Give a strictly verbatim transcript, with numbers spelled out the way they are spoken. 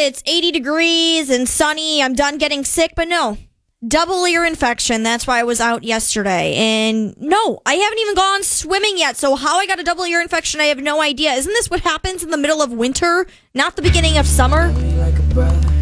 it's eighty degrees and sunny. I'm done getting sick, but no. Double ear infection. That's why I was out yesterday. And no, I haven't even gone swimming yet. So how I got a double ear infection, I have no idea. Isn't this what happens in the middle of winter, not the beginning of summer? Like a breath.